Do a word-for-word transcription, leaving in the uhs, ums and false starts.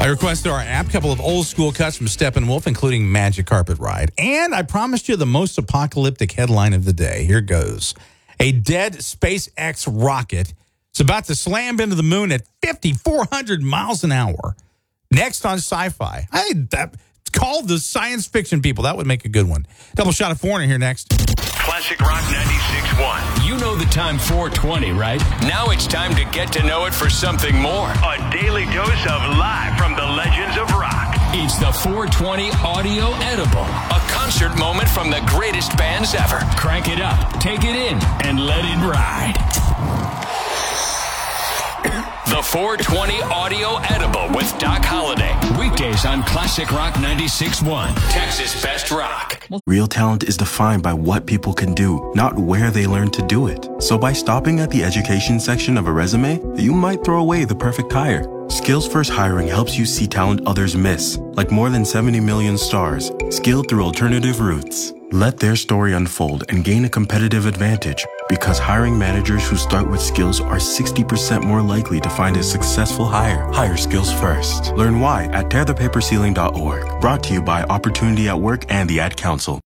I requested our app, a couple of old school cuts from Steppenwolf, including Magic Carpet Ride. And I promised you the most apocalyptic headline of the day. Here goes. A dead SpaceX rocket is about to slam into the moon at fifty-four hundred miles an hour. Next on Sci-Fi. I that called the science fiction people. That would make a good one. Double shot of Foreigner here next. Classic Rock ninety-six point one. You know the time four twenty, right? Now it's time to get to know it for something more. A daily dose of live from the legends of rock. It's the four twenty Audio Edible, a concert moment from the greatest bands ever. Crank it up, take it in, and let it ride. The four twenty Audio Edible with Doc Holliday. Weekdays on Classic Rock ninety-six point one. Texas Best Rock. Real talent is defined by what people can do, not where they learn to do it. So by stopping at the education section of a resume, you might throw away the perfect hire. Skills First Hiring helps you see talent others miss, like more than seventy million stars, skilled through alternative routes. Let their story unfold and gain a competitive advantage, because hiring managers who start with skills are sixty percent more likely to find a successful hire. Hire skills first. Learn why at tear the paper ceiling dot org. Brought to you by Opportunity at Work and the Ad Council.